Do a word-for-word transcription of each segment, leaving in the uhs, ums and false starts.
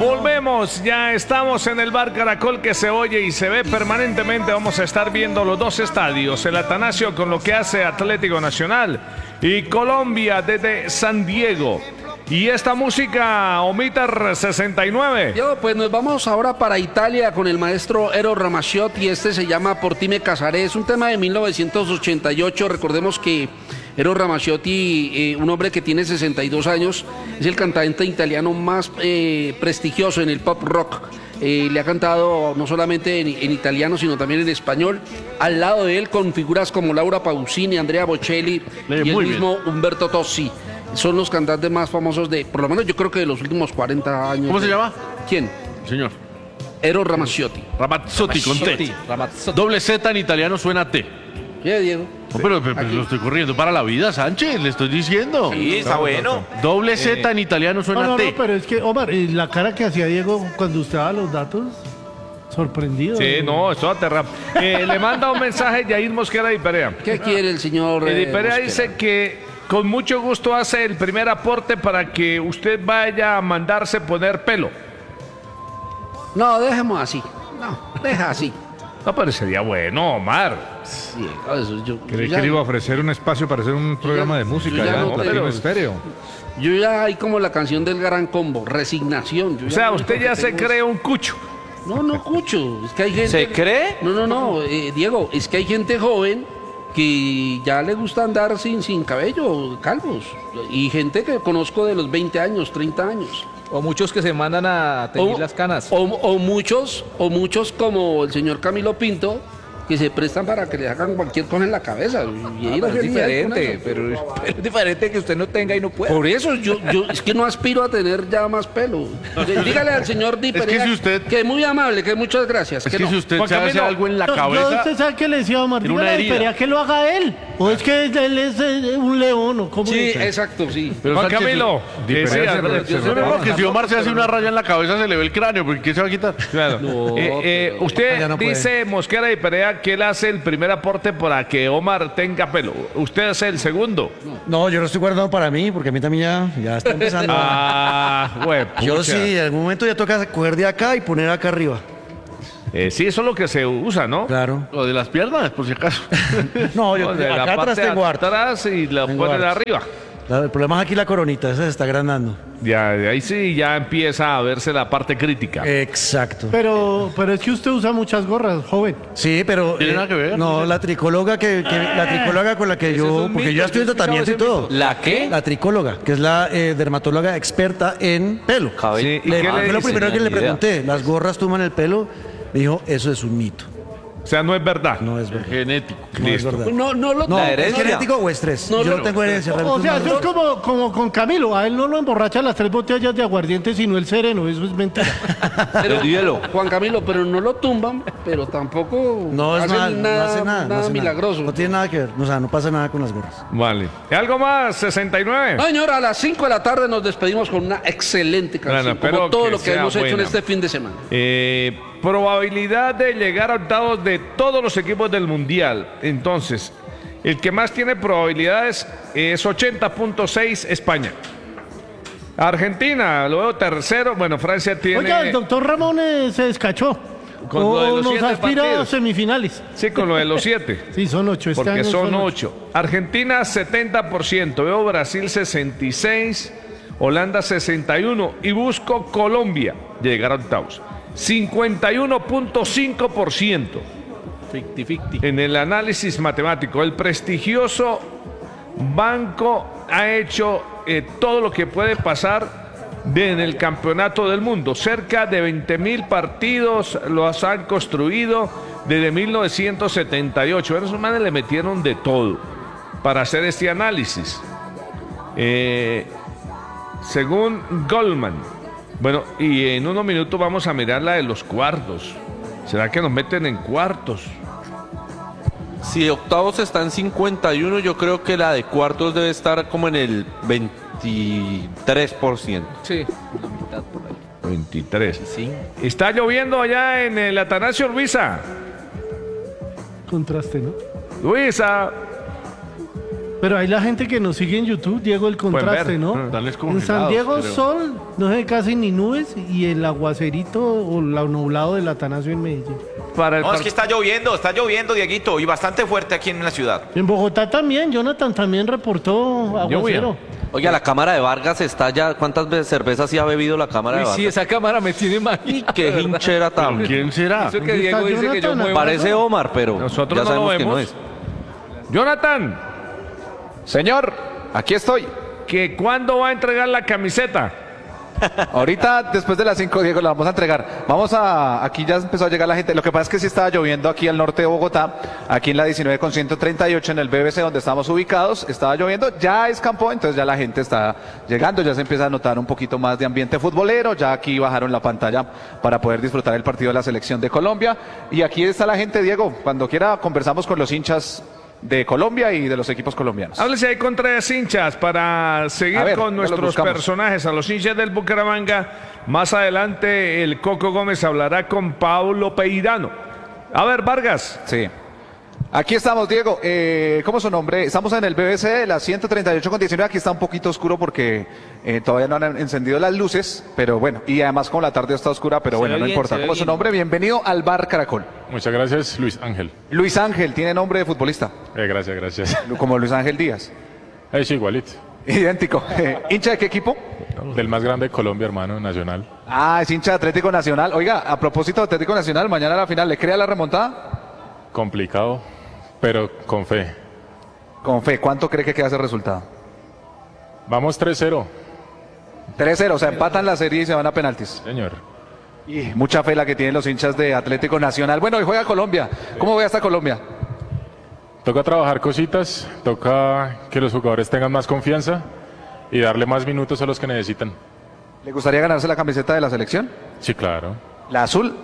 Volvemos, ya estamos en el Bar Caracol, que se oye y se ve permanentemente. Vamos a estar viendo los dos estadios, el Atanasio con lo que hace Atlético Nacional y Colombia desde San Diego. Y esta música, Omitar sesenta y nueve. Yo, pues nos vamos ahora para Italia con el maestro Eros Ramazzotti. Este se llama Por ti me casaré. Es un tema de mil novecientos ochenta y ocho. Recordemos que Eros Ramazzotti, eh, un hombre que tiene sesenta y dos años, es el cantante italiano más eh, prestigioso en el pop rock. Eh, le ha cantado no solamente en, en italiano, sino también en español. Al lado de él, con figuras como Laura Pausini, Andrea Bocelli Eh, y el muy mismo Umberto Tozzi. Son los cantantes más famosos de, por lo menos yo creo que de los últimos cuarenta años. ¿Cómo se llama? ¿Quién? Señor. Eros Ramazzotti. Ramazzotti con T. Ramazzotti. Doble Z en italiano suena T. ¿Qué, Diego? No, pero, pero- pero lo estoy corriendo para la vida, Sánchez, le estoy diciendo. Sí, está bueno. Doble Z en italiano No, suena no, no, T. pero es que, Omar, eh, la cara que hacía Diego cuando usted daba los datos, sorprendido. Sí, no, esto aterra. Eh, le manda un mensaje Yair Mosquera de Perea. ¿Qué quiere el señor? El eh, de Perea Mosquera? dice que con mucho gusto hace el primer aporte para que usted vaya a mandarse poner pelo. No, dejemos así. No, deja así. No, pero sería bueno, Omar. Sí, eso, yo, Creí yo que ya, le iba a ofrecer un espacio para hacer un programa de música yo ya ya, no en tengo- Latino Estéreo. yo ya hay como la canción del gran combo, resignación. Yo O ya sea, lo usted único ya que se tengo es- cree un cucho. No, no, Cucho. Es que hay gente. ¿Se cree? No, no, no, eh, Diego, es que hay gente joven que ya le gusta andar sin, sin cabello, calvos. Y gente que conozco de los veinte años, treinta años. O muchos que se mandan a teñir O- las canas. O, o muchos, o muchos como el señor Camilo Pinto, que se prestan para que le hagan cualquier cosa en la cabeza. Y ir a Ah, pero es hacer miel con diferente, eso. pero, pero es diferente que usted no tenga y no pueda. Por eso yo, yo es que no aspiro a tener ya más pelo. Dígale al señor Di Es que Perea si usted- que es muy amable, que muchas gracias. Es que que no. si usted Juan se hace Camilo, algo en la No, yo, cabeza, usted sabe que le decía a Omar, tiene una dígale a herida. Perea que lo haga él. O es que él es eh, un león, o cómo Sí, dice. exacto, sí. pero Juan Sánchez, Camilo. Di que sí, Perea se Andrés. re- se No, no, no, que si Omar se hace una raya en la cabeza se le ve el cráneo, porque ¿qué se va a quitar? Claro. No, Eh, eh, pero- usted Ya no puede. dice, Mosquera y Perea, que él hace el primer aporte para que Omar tenga pelo. Usted hace el segundo. No, yo lo estoy guardando para mí, porque a mí también ya, ya está empezando. Ah, güey. Yo pucha. sí, en algún momento ya toca coger de acá y poner acá arriba. Eh, sí, eso es lo que se usa, ¿no? Claro. Lo de las piernas, por si acaso. No, yo No, de la acá atrás parte tengo harto. atrás y la Tengo pone de harto. arriba. Claro, el problema es aquí la coronita, esa se está agrandando. Ya, de ahí sí ya empieza a verse la parte crítica. Exacto. Pero, pero es que usted usa muchas gorras, joven. Sí, pero. ¿Tiene nada que ver? No, la tricóloga que, que- la tricóloga con la que Eso yo. es un Porque mito, yo ya estoy en yo he escuchado tratamiento y ese todo. mito. ¿La qué? La tricóloga, que es la eh, dermatóloga experta en pelo. Cabello. Sí, ¿y Le- qué le fue lo dice? primero que le Ni idea. pregunté. ¿Las gorras tuman el pelo? Me dijo, eso es un mito. O sea, no es verdad. No es verdad. Genético. No es verdad. No, no lo No, La ¿es herencia. genético o estrés? No, yo no, no tengo herencia. O realmente sea, no- eso es como, como con Camilo. A él no lo emborracha las tres botellas de aguardiente, sino el sereno. Eso es mentira. Pero, El hielo. Juan Camilo, pero no lo tumban, pero tampoco No es hacen mal, nada, no hace nada. no nada hace milagroso. No tiene nada que ver. O sea, no pasa nada con las gorras. Vale. ¿Algo más? sesenta y nueve. No, señor, a las cinco de la tarde nos despedimos con una excelente canción, Bueno, espero como todo que lo que sea hemos hecho en buena. este fin de semana. Eh, probabilidad de llegar a octavos de todos los equipos del Mundial. Entonces, el que más tiene probabilidades es ochenta punto seis España. Argentina, lo veo tercero. Bueno, Francia tiene... Oiga, el doctor Ramón eh, se descachó. Con lo de O los nos siete aspira a partidos. semifinales. Sí, con lo de los siete. Sí, son ocho. Este Porque año son ocho. Argentina setenta por ciento, veo Brasil sesenta y seis, Holanda sesenta y uno y busco Colombia llegar a octavos. cincuenta y uno punto cinco por ciento Ficti, ficti. en el análisis matemático. El prestigioso banco ha hecho eh, todo lo que puede pasar de- en el campeonato del mundo. Cerca de veinte mil partidos los han construido desde mil novecientos setenta y ocho. Esos manes le metieron de todo para hacer este análisis. Eh, según Goldman. Bueno, y en unos minutos vamos a mirar la de los cuartos. ¿Será que nos meten en cuartos? Si octavos está en cincuenta y uno, yo creo que la de cuartos debe estar como en el veintitrés por ciento. Sí, la mitad por ahí. veintitrés. Sí. Está lloviendo allá en el Atanasio Luisa. Contraste, ¿no? Luisa. Pero hay la gente que nos sigue en YouTube, Diego, el contraste, ver. ¿no? Ah. Están En descongelados, San Diego creo. sol, no sé, casi ni nubes, y el aguacerito o la nublado del Atanasio en Medellín. Para el No, es par- que está lloviendo, está lloviendo, Dieguito, y bastante fuerte aquí en la ciudad. En Bogotá también, Jonathan también reportó aguacero. Oiga, la cámara de Vargas está ya. ¿Cuántas veces cervezas sí ha bebido la cámara Uy, de Vargas? sí, esa cámara me tiene mal. Qué hinchera tan. ¿Quién será? Eso que ¿Dónde Diego está dice que yo Jonathan? muevo. Parece Omar, pero Nosotros ya no lo sabemos que no vemos. es. Jonathan, Señor, aquí estoy. ¿que cuándo va a entregar la camiseta? Ahorita, después de las cinco, Diego, la vamos a entregar. Vamos a... Aquí ya empezó a llegar la gente. Lo que pasa es que sí estaba lloviendo aquí al norte de Bogotá, aquí en la diecinueve con ciento treinta y ocho, en el B B C, donde estamos ubicados. Estaba lloviendo, ya escampó, entonces ya la gente está llegando, ya se empieza a notar un poquito más de ambiente futbolero. Ya aquí bajaron la pantalla para poder disfrutar el partido de la selección de Colombia. Y aquí está la gente, Diego. Cuando quiera conversamos con los hinchas de Colombia y de los equipos colombianos. Háblese ahí con tres hinchas para seguir A ver, con ya los nuestros buscamos. personajes. A los hinchas del Bucaramanga, más adelante el Coco Gómez hablará con Paulo Peirano. A ver, Vargas. Sí. Aquí estamos, Diego. Eh, ¿Cómo es su nombre? Estamos en el B B C de la ciento treinta y ocho con diecinueve. Aquí está un poquito oscuro porque eh, todavía no han encendido las luces. Pero bueno, y además como la tarde está oscura, pero Se bueno, ve no bien, importa. se ve ¿Cómo es su bien. nombre? Bienvenido al Bar Caracol. Muchas gracias, Luis Ángel. Luis Ángel, tiene nombre de futbolista, Eh, gracias, gracias. como Luis Ángel Díaz. Es igualito. Idéntico. Eh, ¿Hincha de qué equipo? Del más grande de Colombia, hermano, nacional. Ah, es hincha de Atlético Nacional. Oiga, a propósito de Atlético Nacional, mañana la final, ¿le crea la remontada? Complicado, pero con fe. Con fe, ¿cuánto cree que queda ese resultado? Vamos tres cero, tres cero, o sea, empatan la serie y se van a penaltis. señor. Y mucha fe la que tienen los hinchas de Atlético Nacional. Bueno, hoy juega Colombia. ¿Cómo ve hasta Colombia? Toca trabajar cositas, toca que los jugadores tengan más confianza y darle más minutos a los que necesitan. ¿Le gustaría ganarse la camiseta de la selección? Sí, claro. La azul,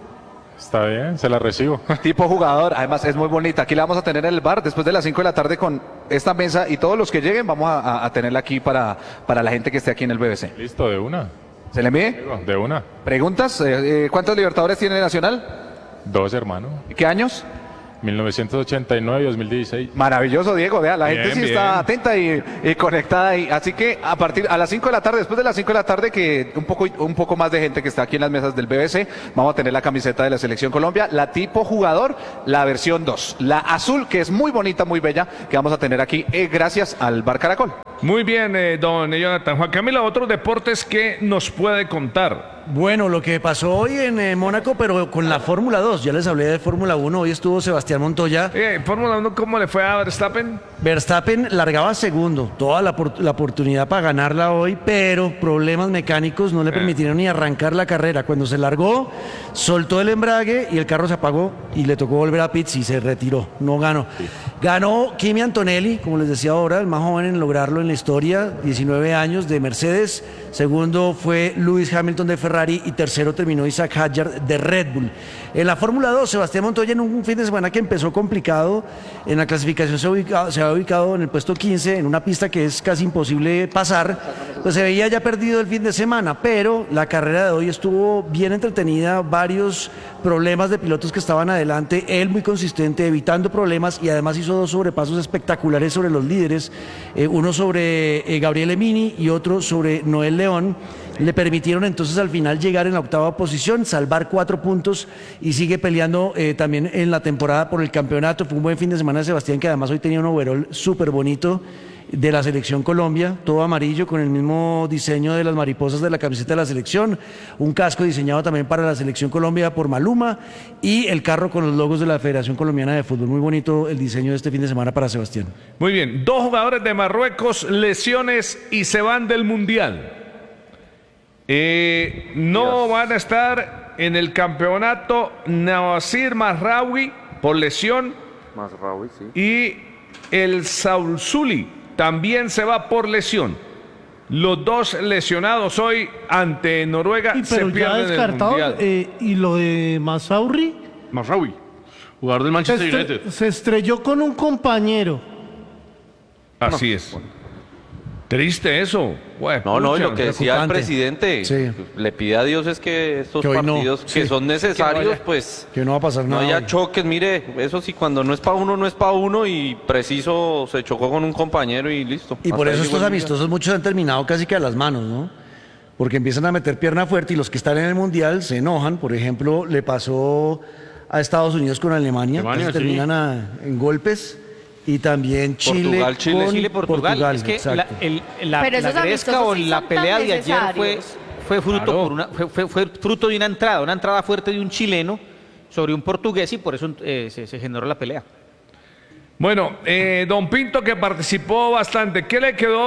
Está bien, se la recibo. tipo jugador. Además, es muy bonita. Aquí la vamos a tener en el bar después de las cinco de la tarde con esta mesa y todos los que lleguen vamos a, a- a tenerla aquí para, para la gente que esté aquí en el B B C. Listo, de una. ¿Se le mide? Diego, de una. ¿Preguntas? Eh, eh, ¿Cuántos Libertadores tiene Nacional? Dos, hermano. ¿Qué años? mil novecientos ochenta y nueve y dos mil dieciséis. Maravilloso, Diego. Vea, la gente Bien, sí bien. está atenta y, y conectada ahí. Así que a partir a las cinco de la tarde, después de las cinco de la tarde, que un poco un poco más de gente que está aquí en las mesas del B B C, vamos a tener la camiseta de la Selección Colombia, la tipo jugador, la versión dos, la azul, que es muy bonita, muy bella, que vamos a tener aquí eh, gracias al Bar Caracol. Muy bien, eh, don Jonathan. Juan Camilo, otros deportes que nos puede contar. Bueno, lo que pasó hoy en eh, Mónaco, pero con la Fórmula dos. Ya les hablé de Fórmula uno. Hoy estuvo Sebastián Montoya. Eh, Fórmula uno, ¿cómo le fue a Verstappen? Verstappen largaba segundo, toda la, por- la oportunidad para ganarla hoy, pero problemas mecánicos no le permitieron ni arrancar la carrera. Cuando se largó, soltó el embrague y el carro se apagó y le tocó volver a pits y se retiró, no ganó. Ganó Kimi Antonelli, como les decía ahora, el más joven en lograrlo en la historia, diecinueve años, de Mercedes. Segundo fue Lewis Hamilton de Ferrari y tercero terminó Isaac Hadjar de Red Bull. En la Fórmula dos, Sebastián Montoya en un fin de semana que empezó complicado, en la clasificación se, ubica- se había ubicado en el puesto quince, en una pista que es casi imposible pasar, pues se veía ya perdido el fin de semana, pero la carrera de hoy estuvo bien entretenida, varios problemas de pilotos que estaban adelante, él muy consistente, evitando problemas y además hizo dos sobrepasos espectaculares sobre los líderes, eh, uno sobre eh, Gabriel Emini y otro sobre Noel León. Le permitieron entonces al final llegar en la octava posición, salvar cuatro puntos y sigue peleando eh, también en la temporada por el campeonato. Fue un buen fin de semana de Sebastián, que además hoy tenía un overall súper bonito de la Selección Colombia, todo amarillo con el mismo diseño de las mariposas de la camiseta de la selección, un casco diseñado también para la Selección Colombia por Maluma y el carro con los logos de la Federación Colombiana de Fútbol. Muy bonito el diseño de este fin de semana para Sebastián. Muy bien, dos jugadores de Marruecos, lesiones y se van del Mundial. Eh, no van a estar en el campeonato Nawasir Mazraoui por lesión y el Saulzuli también se va por lesión. Los dos lesionados hoy ante Noruega Y se pero ya pierden el descartado, Mundial. eh, y lo de Masauri Mazraoui, jugador del se, Manchester estre- United. se estrelló con un compañero. Así es. Triste eso. Güey, No, no, y pucha. lo que decía el preocupante. presidente, Sí. le pide a Dios es que estos Que hoy no, partidos que sí. son necesarios, vaya. pues Que no va a pasar no nada. haya hoy. choques. Mire, eso sí, cuando no es para uno, no es para uno y preciso se chocó con un compañero y listo. Y por Hasta eso ahí estos llegó el día. amistosos muchos han terminado casi que a las manos, ¿no? Porque empiezan a meter pierna fuerte y los que están en el Mundial se enojan. Por ejemplo, le pasó a Estados Unidos con Alemania, Alemania, casi sí. terminan a- en golpes. Y también Chile Portugal, Chile, con Chile, Portugal. es que la, exacto. el- la, Pero la esos gresca amistosos o sí la son tan pelea de ayer fue, necesarios. fue, fruto Claro. por una, fue, fue- fue fruto de una entrada, una entrada fuerte de un chileno sobre un portugués y por eso eh, se, se generó la pelea. Bueno, eh, don Pinto que participó bastante, ¿qué le quedó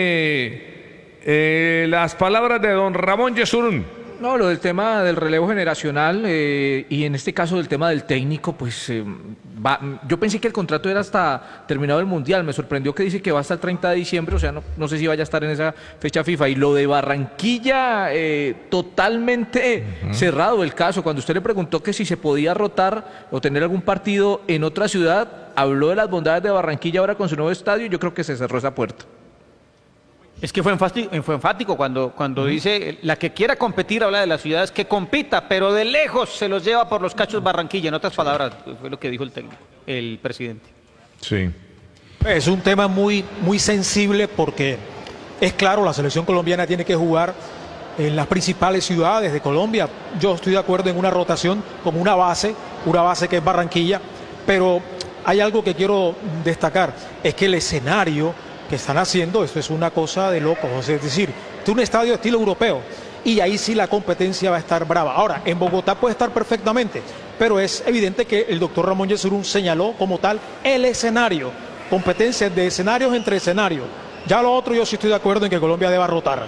de eh, las palabras de don Ramón Yesurún? No, lo del tema del relevo generacional eh, y en este caso del tema del técnico, pues eh, va, yo pensé que el contrato era hasta terminado el Mundial, me sorprendió que dice que va hasta el treinta de diciembre, o sea, no, no sé si vaya a estar en esa fecha FIFA. Y lo de Barranquilla, eh, totalmente cerrado el caso. Cuando usted le preguntó que si se podía rotar o tener algún partido en otra ciudad, habló de las bondades de Barranquilla ahora con su nuevo estadio y yo creo que se cerró esa puerta. Es que fue enfático, fue enfático cuando, cuando dice, la que quiera competir habla de las ciudades, que compita, pero de lejos se los lleva por los cachos Barranquilla. En otras palabras, fue lo que dijo el técnico, el presidente. Sí. Es un tema muy, muy sensible porque es claro, la selección colombiana tiene que jugar en las principales ciudades de Colombia. Yo estoy de acuerdo en una rotación como una base, una base que es Barranquilla, pero hay algo que quiero destacar, es que el escenario que están haciendo, esto es una cosa de locos, es decir, es un estadio de estilo europeo y ahí sí la competencia va a estar brava. Ahora, en Bogotá puede estar perfectamente, pero es evidente que el doctor Ramón Yesurún señaló como tal el escenario, competencias de escenarios entre escenarios. Ya lo otro yo sí estoy de acuerdo en que Colombia deba rotar.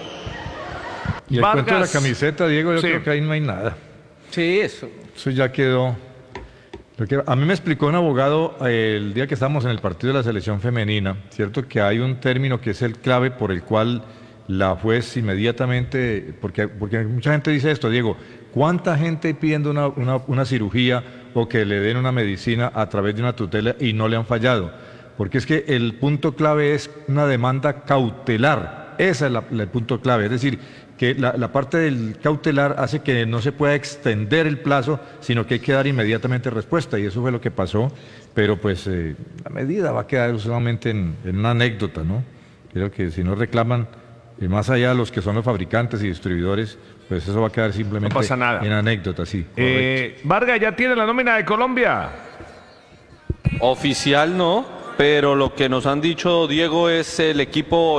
Y el cuento de la Vargas. camiseta, Diego, yo Sí. creo que ahí no hay nada. Sí, eso. Eso ya quedó. Lo que- a mí me explicó un abogado eh, el día que estábamos en el partido de la selección femenina, ¿cierto? Que hay un término que es el clave por el cual la juez inmediatamente, porque, porque mucha gente dice esto, Diego, ¿cuánta gente pidiendo una, una, una cirugía o que le den una medicina a través de una tutela y no le han fallado? Porque es que el punto clave es una demanda cautelar, ese es la- la- el punto clave, es decir, que la, la parte del cautelar hace que no se pueda extender el plazo, sino que hay que dar inmediatamente respuesta, y eso fue lo que pasó, pero pues eh, la medida va a quedar solamente en, en una anécdota, ¿no? Creo que si no reclaman, eh, más allá de los que son los fabricantes y distribuidores, pues eso va a quedar simplemente No pasa nada. en anécdota, sí. Eh, Vargas, ¿ya tiene la nómina de Colombia? Oficial no, pero lo que nos han dicho, Diego, es el equipo